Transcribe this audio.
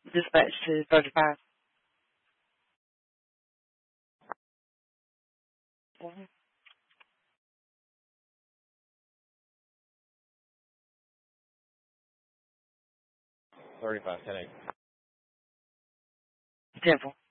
Dispatch to 35. Mm-hmm. 35, 10 8. Temple.